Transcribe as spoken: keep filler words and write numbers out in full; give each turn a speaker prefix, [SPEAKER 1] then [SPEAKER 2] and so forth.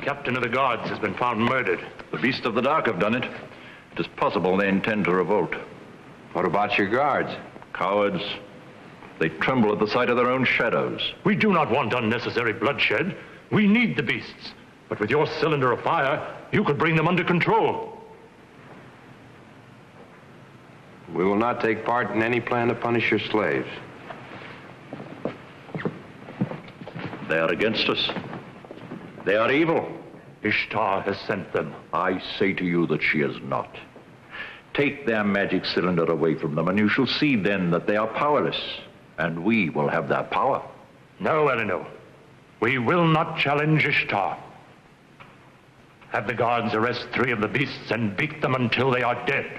[SPEAKER 1] captain of the guards has been found murdered.
[SPEAKER 2] The Beast of the Dark have done it. It is possible they intend to revolt.
[SPEAKER 3] What about your guards?
[SPEAKER 2] Cowards. They tremble at the sight of their own shadows.
[SPEAKER 1] We do not want unnecessary bloodshed. We need the beasts. But with your cylinder of fire, you could bring them under control.
[SPEAKER 3] We will not take part in any plan to punish your slaves.
[SPEAKER 2] They are against us. They are evil.
[SPEAKER 1] Ishtar has sent them.
[SPEAKER 2] I say to you that she is not. Take their magic cylinder away from them, and you shall see then that they are powerless, and we will have their power.
[SPEAKER 1] No, Elinor. We will not challenge Ishtar. Have the guards arrest three of the beasts and beat them until they are dead.